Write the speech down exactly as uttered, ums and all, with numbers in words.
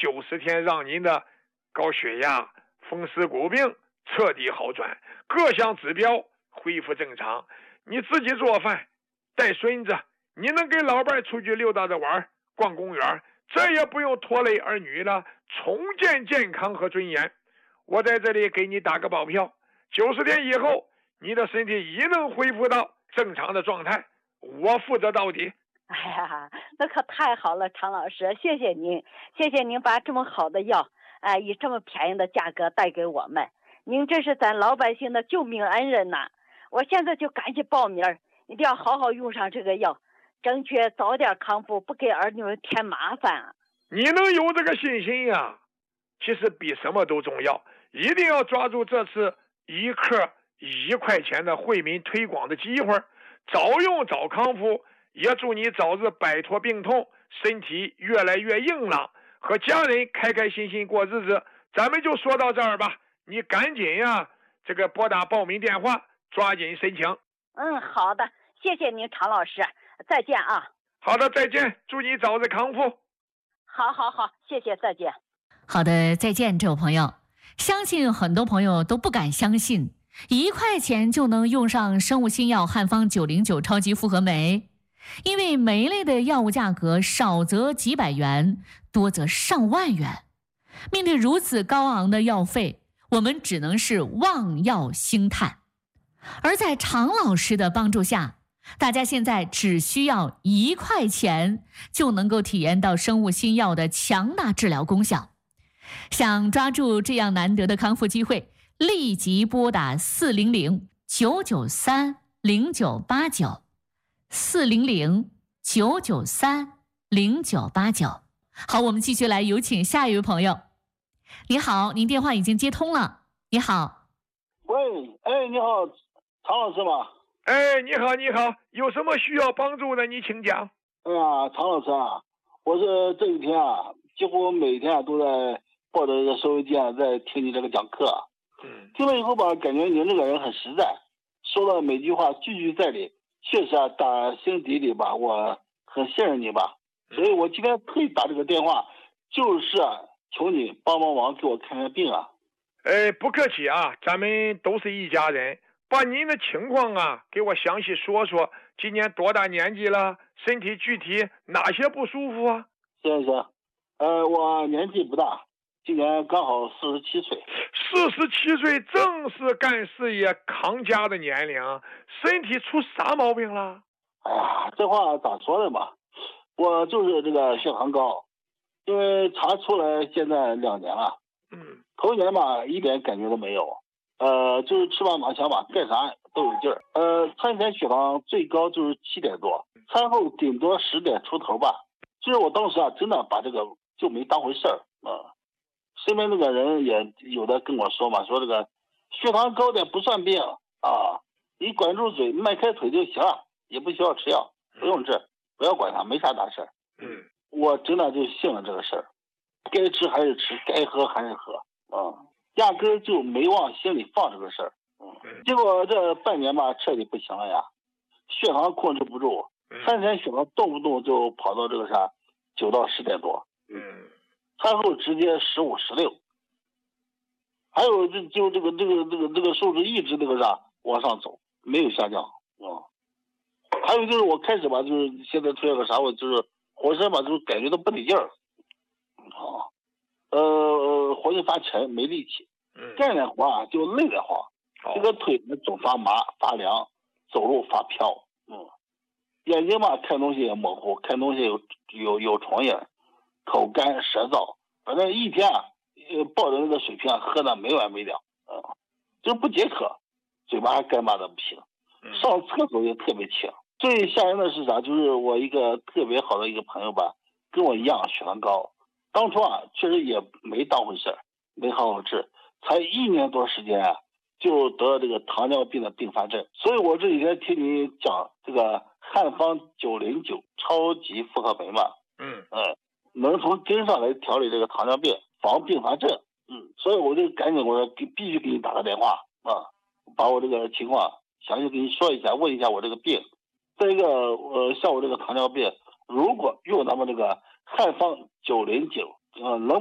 九十天让您的高血压、风湿骨病彻底好转，各项指标恢复正常。你自己做饭，带孙子，你能跟老伴出去溜达着玩，逛公园，这也不用拖累儿女了，重建健康和尊严。我在这里给你打个保票，九十天以后，你的身体一能恢复到正常的状态，我负责到底。 哎呀，那可太好了，常老师，谢谢您，谢谢您把这么好的药，哎，以这么便宜的价格带给我们，您这是咱老百姓的救命恩人呐！我现在就赶紧报名，一定要好好用上这个药，争取早点康复，不给儿女们添麻烦啊！ 你能有这个信心呀？其实比什么都重要，一定要抓住这次一克一块钱的惠民推广的机会，早用早康复。也祝你早日摆脱病痛，身体越来越硬朗，和家人开开心心过日子。咱们就说到这儿吧，你赶紧呀，这个拨打报名电话，抓紧申请。 嗯，好的，谢谢您，常老师，再见啊。 好的，再见，祝你早日康复。 好好好，谢谢，再见。 好的，再见，这位朋友。相信很多朋友都不敢相信，一块钱就能用上生物新药汉方九零九超级复合酶。因为酶类的药物价格少则几百元，多则上万元。面对如此高昂的药费，我们只能是望药兴叹。而在常老师的帮助下，大家现在只需要一块钱就能够体验到生物新药的强大治疗功效。想抓住这样难得的康复机会，立即拨打四零零九九三零九八九。四零零九九三零九八九。好，我们继续来有请下一位朋友。你好，您电话已经接通了。你好。 喂，哎，你好，常老师吗？ 哎，你好，你好，有什么需要帮助的，你请讲。 哎呀，常老师啊，我是这几天啊，几乎每天啊都在抱着这个收音机啊，在听你这个讲课。嗯。听了以后吧，感觉您这个人很实在，说的每句话句句在理。确实啊，打心底里吧，我很信任你吧，所以我今天特意打这个电话，就是啊，求你帮帮忙，给我看看病啊。 哎，不客气啊，咱们都是一家人。把您的情况啊，给我详细说说。今年多大年纪了？身体具体哪些不舒服啊？ 先生，呃，我年纪不大，今年刚好四十七岁。 四十七岁正是干事业扛家的年龄，身体出啥毛病了？ 哎呀，这话咋说呢嘛？我就是这个血糖高，因为查出来现在两年了。嗯。头一年吧，一点感觉都没有，呃，就是吃完马香吧，干啥都有劲儿。呃，餐前血糖最高就是七点多，餐后顶多十点出头吧。其实我当时啊，真的把这个就没当回事儿啊。身边那个人也有的跟我说嘛，说这个血糖高点不算病啊，你管住嘴，迈开腿就行了，也不需要吃药，不用治，不要管它，没啥大事儿。嗯，我真的就信了这个事儿，该吃还是吃，该喝还是喝啊，压根就没往心里放这个事儿。嗯，结果这半年吧，彻底不行了呀，血糖控制不住，餐前血糖动不动就跑到这个啥九到十点多。嗯。餐后直接十五、十六，还有就就这个这个这个这个数值一直这个啥往上走，没有下降啊。还有就是我开始吧，就是现在出现个啥，我就是浑身吧，就感觉到不得劲儿，啊，呃，浑身发沉，没力气，干点活啊就累得慌，这个腿呢总发麻发凉，走路发飘，嗯，眼睛吧看东西也模糊，看东西有有有重影。口干舌燥，反正一天啊，呃，抱着那个水瓶啊，喝的没完没了，啊、呃，就不解渴，嘴巴还干巴的不行，上厕所也特别轻。最吓人的是啥？就是我一个特别好的一个朋友吧，跟我一样血糖高，当初啊确实也没当回事，没好好治，才一年多时间啊，就得了这个糖尿病的并发症。所以我这几天听你讲这个汉方九零九超级复合酶嘛，嗯嗯。呃能从根上来调理这个糖尿病，防并发症。嗯，所以我就赶紧我说给必须给你打个电话啊，把我这个情况详细给你说一下，问一下我这个病。再一个，呃，像我这个糖尿病，如果用咱们这个汉方九零九，呃，能